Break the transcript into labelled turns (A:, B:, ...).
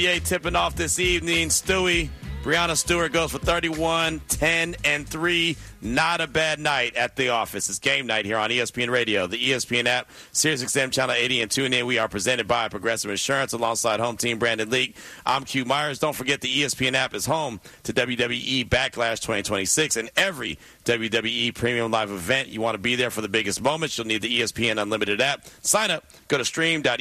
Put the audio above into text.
A: NBA tipping off this evening. Stewie, Breanna Stewart goes for 31, 10, and 3. Not a bad night at the office. It's game night here on ESPN Radio, the ESPN app, SiriusXM Channel 80, and tune in. We are presented by Progressive Insurance alongside home team Brandon Leak. I'm Q Myers. Don't forget the ESPN app is home to WWE Backlash 2026 and every WWE Premium Live event. You want to be there for the biggest moments. You'll need the ESPN Unlimited app. Sign up. Go to stream.espn.com.